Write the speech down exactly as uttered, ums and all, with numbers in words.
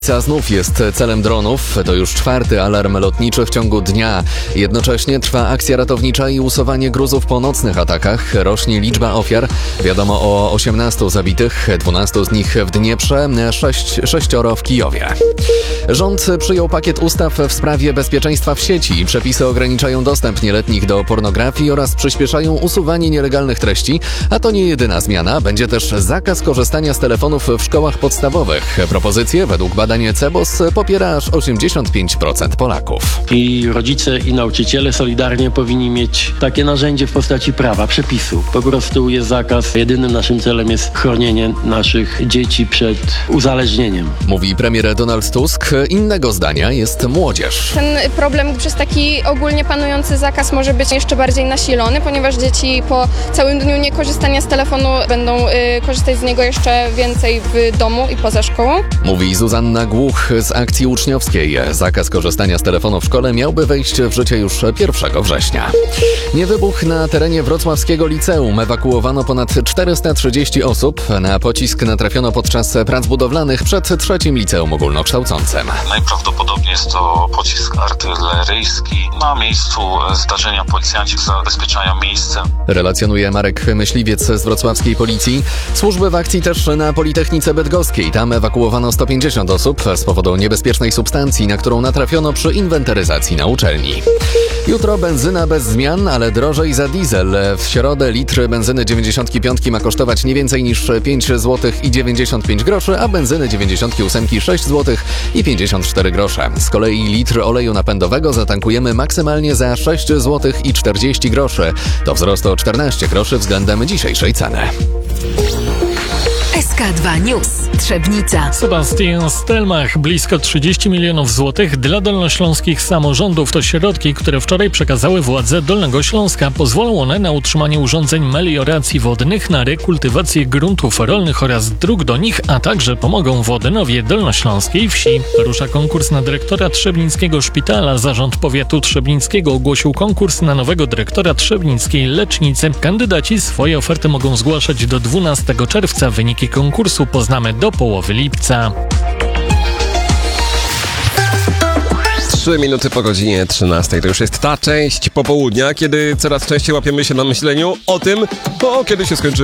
Znów jest celem dronów. To już czwarty alarm lotniczy w ciągu dnia. Jednocześnie trwa akcja ratownicza i usuwanie gruzów po nocnych atakach. Rośnie liczba ofiar. Wiadomo o osiemnastu zabitych, dwunastu z nich w Dnieprze, sześć, sześcioro w Kijowie. Rząd przyjął pakiet ustaw w sprawie bezpieczeństwa w sieci. Przepisy ograniczają dostęp nieletnich do pornografii oraz przyspieszają usuwanie nielegalnych treści. A to nie jedyna zmiana. Będzie też zakaz korzystania z telefonów w szkołach podstawowych. Propozycje według badań Cebos popiera aż osiemdziesiąt pięć procent Polaków. I rodzice i nauczyciele solidarnie powinni mieć takie narzędzie w postaci prawa, przepisu. Po prostu jest zakaz. Jedynym naszym celem jest chronienie naszych dzieci przed uzależnieniem. Mówi premier Donald Tusk. Innego zdania jest młodzież. Ten problem przez taki ogólnie panujący zakaz może być jeszcze bardziej nasilony, ponieważ dzieci po całym dniu niekorzystania z telefonu będą y, korzystać z niego jeszcze więcej w domu i poza szkołą. Mówi Zuzanna Głuch z akcji uczniowskiej. Zakaz korzystania z telefonu w szkole miałby wejść w życie już pierwszego września. Niewybuch na terenie wrocławskiego liceum. Ewakuowano ponad czterysta trzydzieści osób. Na pocisk natrafiono podczas prac budowlanych przed trzecim liceum ogólnokształcącym. Najprawdopodobniej jest to pocisk artyleryjski. Na miejscu zdarzenia policjanci zabezpieczają miejsce. Relacjonuje Marek Myśliwiec z wrocławskiej policji. Służby w akcji też na Politechnice Bydgoskiej. Tam ewakuowano sto pięćdziesiąt osób z powodu niebezpiecznej substancji, na którą natrafiono przy inwentaryzacji na uczelni. Jutro benzyna bez zmian, ale drożej za diesel. W środę litr benzyny dziewięćdziesiąt pięć ma kosztować nie więcej niż pięć złotych i dziewięćdziesiąt pięć groszy, a benzyny dziewięćdziesiąt osiem sześć złotych i pięćdziesiąt cztery grosze. Z kolei litr oleju napędowego zatankujemy maksymalnie za sześć złotych i czterdzieści groszy. To wzrost o czternaście groszy względem dzisiejszej ceny. S K dwa News. Trzebnica. Sebastian Stelmach. Blisko trzydzieści milionów złotych dla dolnośląskich samorządów. To środki, które wczoraj przekazały władze Dolnego Śląska. Pozwolą one na utrzymanie urządzeń melioracji wodnych, na rekultywację gruntów rolnych oraz dróg do nich, a także pomogą w Odynowie Dolnośląskiej Wsi. Rusza konkurs na dyrektora Trzebnickiego Szpitala. Zarząd Powiatu Trzebnickiego ogłosił konkurs na nowego dyrektora Trzebnickiej Lecznicy. Kandydaci swoje oferty mogą zgłaszać do dwunastego czerwca. Wyniki konkursu poznamy do połowy lipca. Trzy minuty po godzinie trzynastej. To już jest ta część popołudnia, kiedy coraz częściej łapiemy się na myśleniu o tym, o kiedy się skończy